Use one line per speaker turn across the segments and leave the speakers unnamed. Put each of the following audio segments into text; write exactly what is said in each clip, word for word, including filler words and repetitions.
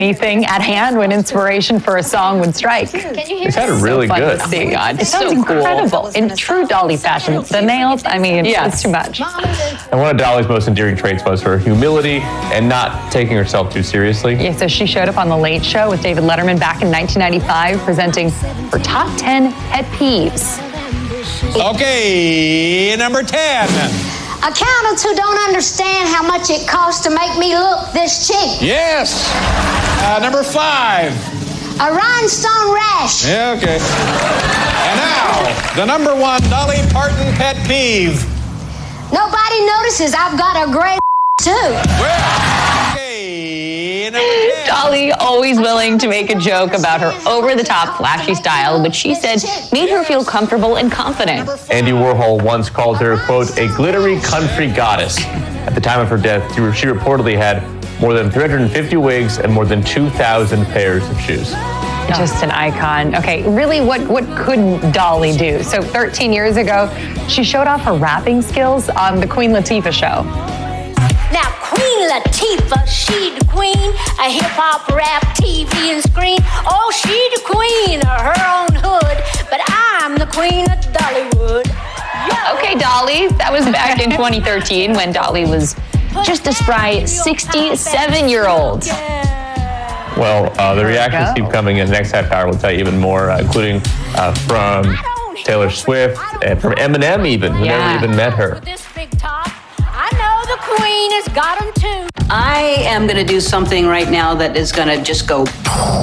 Anything at hand when inspiration for a song would strike.
Can you hear
It sounded really
so
good.
To see.
Oh God,
It
it's
sounds
so cool.
incredible. In true Dolly fashion. The nails, I mean,
Yeah.
it's too much.
And one of Dolly's most endearing traits was her humility and not taking herself too seriously.
Yeah, so she showed up on The Late Show with David Letterman back in nineteen ninety-five, presenting her top ten pet peeves.
Okay, number ten.
Accountants who don't understand how much it costs to make me look this cheap.
Yes. Uh, number five.
A rhinestone rash.
Yeah, okay. And now, the number one Dolly Parton pet peeve.
Nobody notices I've got a gray too.
Well, okay, number ten.
Dolly, always willing to make a joke about her over-the-top flashy style, which she said made her feel comfortable and confident.
Andy Warhol once called her, quote, a glittery country goddess. At the time of her death, she reportedly had more than three hundred fifty wigs and more than two thousand pairs of shoes.
Just an icon. Okay, really, what, what couldn't Dolly do? So thirteen years ago, she showed off her rapping skills on the Queen Latifah show.
Now, Queen Latifah, she the queen of hip-hop, rap, T V, and screen. Oh, she the queen of her own hood, but I'm the queen of Dollywood. Yo.
Okay, Dolly, that was back in twenty thirteen when Dolly was just a spry sixty-seven-year-old.
Well, uh, the reactions
go.
keep coming in. The next half hour will tell you even more, uh, including uh, from Taylor Swift and from Eminem even, who
Yeah.
never even met her.
This big top, I know the queen has got 'em too.
I am going to do something right now that is going to just go,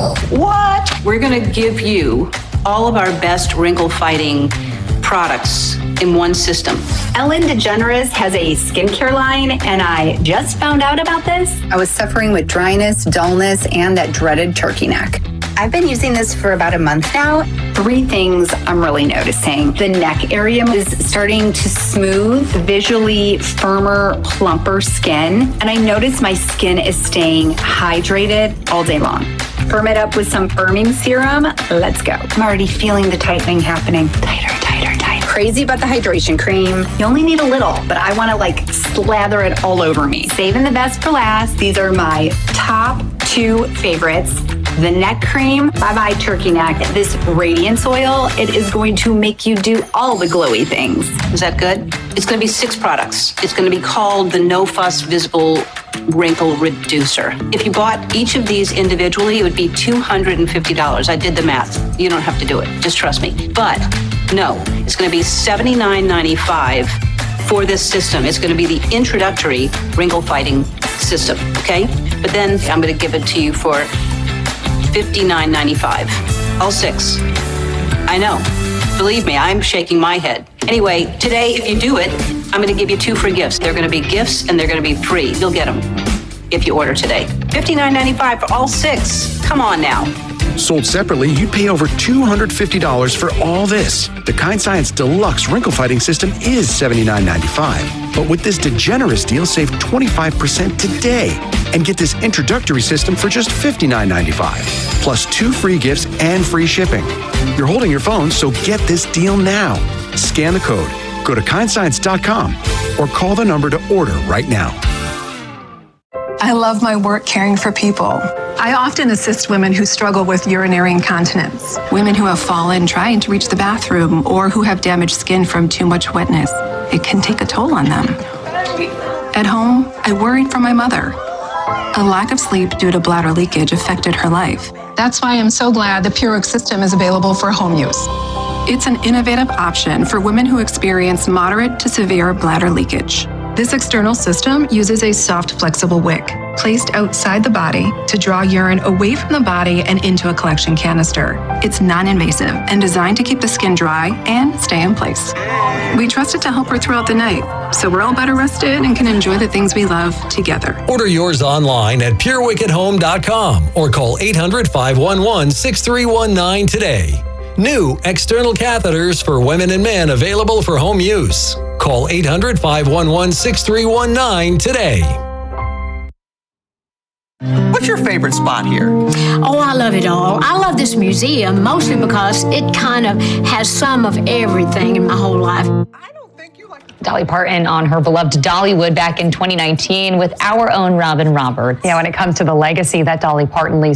what? We're going to give you all of our best wrinkle fighting products in one system.
Ellen DeGeneres has a skincare line, and I just found out about this. I was suffering with dryness, dullness, and that dreaded turkey neck. I've been using this for about a month now. Three things I'm really noticing. The neck area is starting to smooth, visually firmer, plumper skin. And I notice my skin is staying hydrated all day long. Firm it up with some firming serum. Let's go. I'm already feeling the tightening happening. Tighter, tighter, tighter. Crazy about the hydration cream. You only need a little, but I want to like slather it all over me. Saving the best for last. These are my top two favorites. The neck cream, bye-bye turkey neck. This radiance oil, it is going to make you do all the glowy things.
Is that good? It's going to be six products. It's going to be called the No Fuss Visible Wrinkle Reducer. If you bought each of these individually, it would be two hundred fifty dollars. I did the math. You don't have to do it. Just trust me. But no, it's going to be seventy-nine ninety-five for this system. It's going to be the introductory wrinkle fighting system, okay? But then I'm going to give it to you for fifty-nine ninety-five. All six. I know. Believe me, I'm shaking my head. Anyway, today, if you do it, I'm going to give you two free gifts. They're going to be gifts and they're going to be free. You'll get them if you order today. fifty-nine ninety-five for all six. Come on now.
Sold separately, you'd pay over two hundred fifty dollars for all this. The Kind Science Deluxe Wrinkle Fighting System is seventy-nine ninety-five. But with this DeGeneres deal, save twenty-five percent today and get this introductory system for just fifty-nine ninety-five. Plus two free gifts and free shipping. You're holding your phone, so get this deal now. Scan the code, go to kind science dot com, or call the number to order right now.
I love my work caring for people. I often assist women who struggle with urinary incontinence, women who have fallen trying to reach the bathroom, or who have damaged skin from too much wetness. It can take a toll on them. At home, I worried for my mother. A lack of sleep due to bladder leakage affected her life. That's why I'm so glad the PureWick system is available for home use. It's an innovative option for women who experience moderate to severe bladder leakage. This external system uses a soft, flexible wick placed outside the body to draw urine away from the body and into a collection canister. It's non-invasive and designed to keep the skin dry and stay in place. We trust it to help her throughout the night, so we're all better rested and can enjoy the things we love together.
Order yours online at pure wick at home dot com or call eight hundred, five one one, six three one nine today. New external catheters for women and men available for home use. Call eight hundred, five one one, six three one nine today.
What's your favorite spot here?
Oh, I love it all. I love this museum mostly because it kind of has some of everything in my whole life.
Dolly Parton on her beloved Dollywood back in twenty nineteen with our own Robin Roberts. Yeah, when it comes to the legacy that Dolly Parton leaves